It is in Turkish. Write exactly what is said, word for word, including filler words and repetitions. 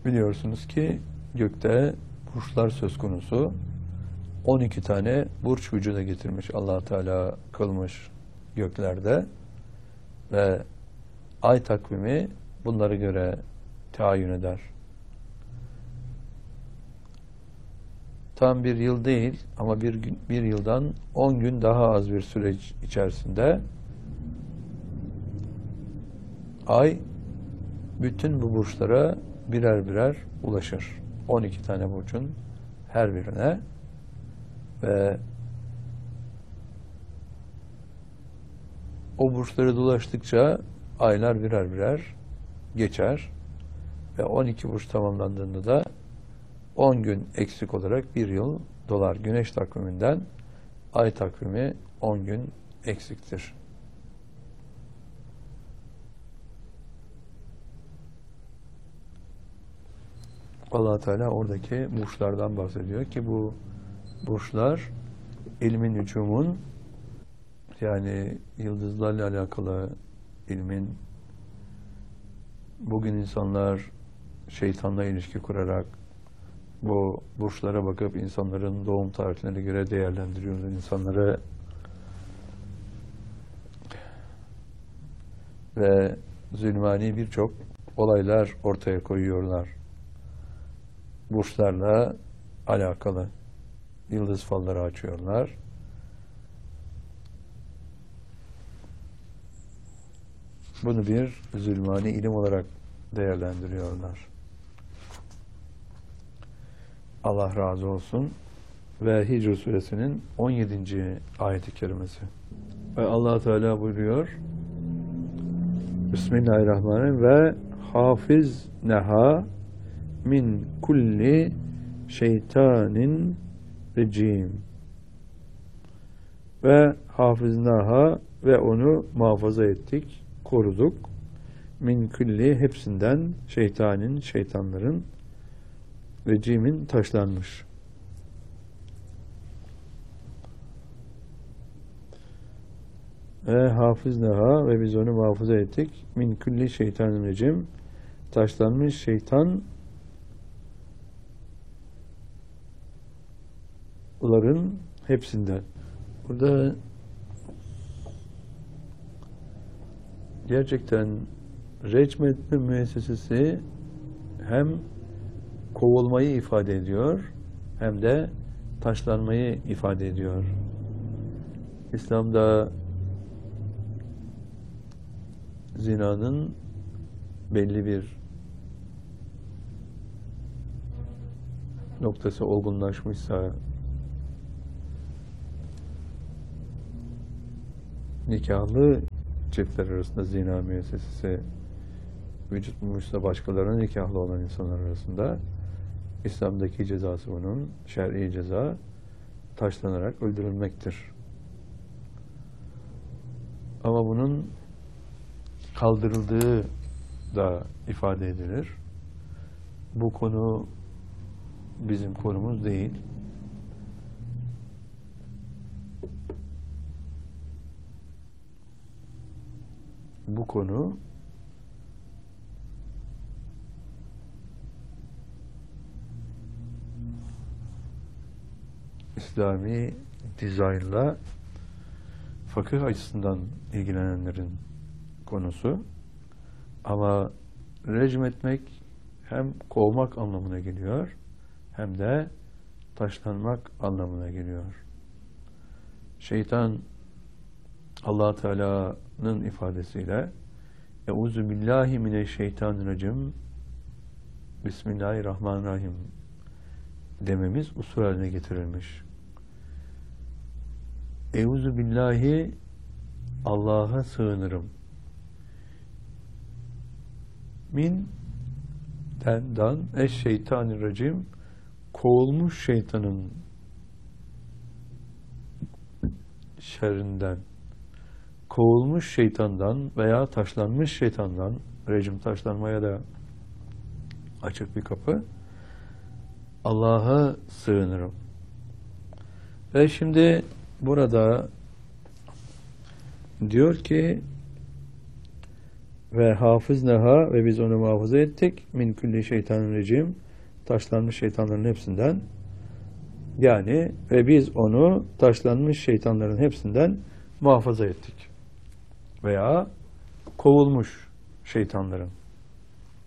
Biliyorsunuz ki gökte burçlar söz konusu. on iki tane burç vücuda getirmiş Allah Teala, kılmış göklerde ve ay takvimi bunlara göre tayin eder. Tam bir yıl değil ama bir, gün, bir yıldan on gün daha az bir süreç içerisinde ay bütün bu burçlara birer birer ulaşır. on iki tane burcun her birine ve o burçları dolaştıkça aylar birer birer geçer ve on iki burç tamamlandığında da on gün eksik olarak bir yıl dolar. Güneş takviminden ay takvimi on gün eksiktir. Allah Teala oradaki burçlardan bahsediyor ki bu burçlar ilmin, nücumun, yani yıldızlarla alakalı ilmin, bugün insanlar şeytanla ilişki kurarak bu burçlara bakıp insanların doğum tarihlerine göre değerlendiriyorlar. İnsanları ve zulmani birçok olaylar ortaya koyuyorlar. Burçlarla alakalı yıldız falları açıyorlar. Bunu bir zulmani ilim olarak değerlendiriyorlar. Allah razı olsun. Ve Hicr suresinin on yedinci ayeti kerimesi. Ve Allah Teala buyuruyor: Bismillahirrahmanirrahim ve hafiz neha min kulli şeytanin recim. Ve hafiznaha ve onu muhafaza ettik, koruduk. Min kulli hepsinden, şeytanin, şeytanların, recimin taşlanmış. Ve hafiznaha ve biz onu muhafaza ettik. Min kulli şeytanin recim, taşlanmış şeytanların hepsinden. Burada gerçekten recm etme müessesesi hem kovulmayı ifade ediyor hem de taşlanmayı ifade ediyor. İslam'da zinanın belli bir noktası olgunlaşmışsa, nikahlı çiftler arasında zina müessesesi vücut bulmuşsa, başkalarına nikahlı olan insanlar arasında İslam'daki cezası bunun, şer'i ceza, taşlanarak öldürülmektir. Ama bunun kaldırıldığı da ifade edilir. Bu konu bizim konumuz değil. Bu konu İslami dizaynla fakir açısından ilgilenenlerin konusu. Ama recm etmek hem kovmak anlamına geliyor hem de taşlanmak anlamına geliyor. Şeytan, Allah Teala'nın ifadesiyle Euzu billahi mineşşeytanirracim Bismillahirrahmanirrahim dememiz usul haline getirilmiş. Euzu billahi, Allah'a sığınırım. Min den eşşeytanirracim, kovulmuş şeytanın şerrinden, kovulmuş şeytandan veya taşlanmış şeytandan, rejim taşlanmaya da açık bir kapı, Allah'a sığınırım. Ve şimdi burada diyor ki ve hafızneha ve biz onu muhafaza ettik min külli şeytanın rejim, taşlanmış şeytanların hepsinden. Yani ve biz onu taşlanmış şeytanların hepsinden muhafaza ettik. Veya kovulmuş şeytanların.